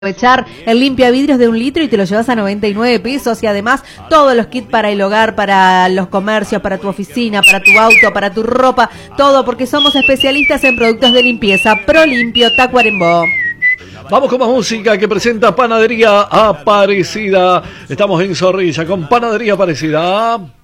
Aprovechar el limpia vidrios de 1 litro y te lo llevas a 99 pesos y además todos los kits para el hogar, para los comercios, para tu oficina, para tu auto, para tu ropa, todo porque somos especialistas en productos de limpieza. ProLimpio Tacuarembó. Vamos con más música que presenta Panadería Aparecida. Estamos en Zorrilla con Panadería Aparecida.